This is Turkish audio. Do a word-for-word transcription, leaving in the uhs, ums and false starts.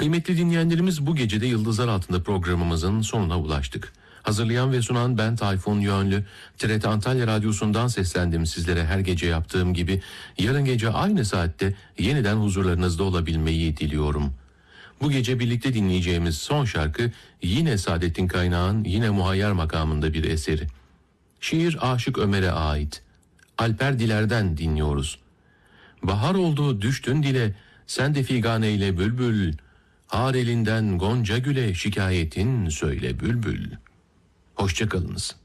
Kıymetli dinleyenlerimiz, bu gece de Yıldızlar Altında programımızın sonuna ulaştık. Hazırlayan ve sunan ben Tayfun Yönlü. T R T Antalya Radyosu'ndan seslendim sizlere her gece yaptığım gibi. Yarın gece aynı saatte yeniden huzurlarınızda olabilmeyi diliyorum. Bu gece birlikte dinleyeceğimiz son şarkı yine Saadettin Kaynağ'ın yine Muhayyer makamında bir eseri. Şiir Aşık Ömer'e ait. Alper Diler'den dinliyoruz. Bahar oldu düştün dile, sen de figaneyle bülbül. Har elinden gonca güle, şikayetin söyle bülbül. Hoşça kalınız.